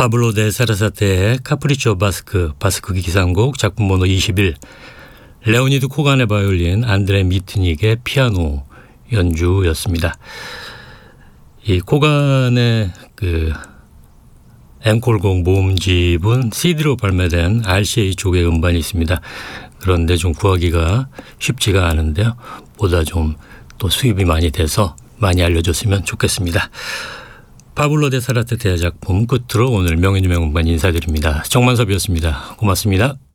파블로 데 사르사테의 카프리초 바스크 기상곡 작품 번호 21, 레오니드 코간의 바이올린, 안드레 미트닉의 피아노 연주였습니다. 이 코간의 그 앵콜곡 모음집은 CD로 발매된 RCA 쪽의 음반이 있습니다. 그런데 좀 구하기가 쉽지가 않은데요. 보다 좀 또 수입이 많이 돼서 많이 알려줬으면 좋겠습니다. 파블로 데 사르사테의 작품 끝으로 오늘 명예유명 음반 인사드립니다. 정만섭이었습니다. 고맙습니다.